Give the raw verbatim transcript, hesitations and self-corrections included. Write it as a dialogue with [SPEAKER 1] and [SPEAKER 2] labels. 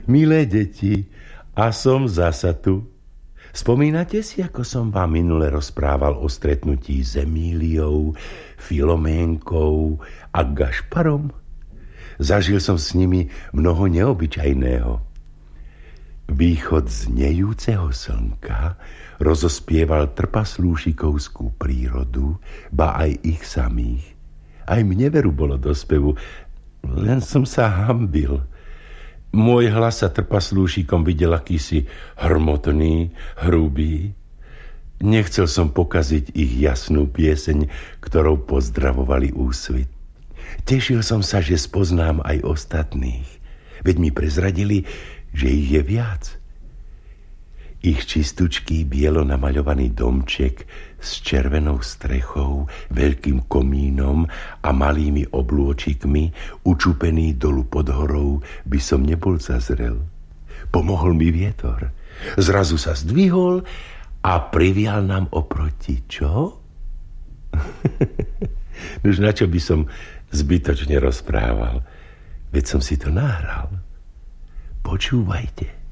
[SPEAKER 1] Milé deti, a som zasa tu. Spomínate si, ako som vám minule rozprával o stretnutí s Emíliou, Filoménkou a Gašparom? Zažil som s nimi mnoho neobyčajného. Východ z nejúceho slnka rozospieval trpaslúšikovskú prírodu, ba aj ich samých. Aj mne veru bolo do spevu, len som sa hanbil. Môj hlas sa trpaslúšikom videl akýsi hrmotný, hrubý. Nechcel som pokaziť ich jasnú pieseň, ktorou pozdravovali úsvit. Tešil som sa, že spoznám aj ostatných, veď mi prezradili, že ich je viac. Ich čistučký bielo namaľovaný domček s červenou strechou, veľkým komínom a malými oblôčikmi, učupený dolu pod horou, by som nebol zazrel. Pomohol mi vietor. Zrazu sa zdvihol a privial nám oproti. Čo? Už na čo by som zbytočne rozprával? Veď som si to nahral. Počúvajte.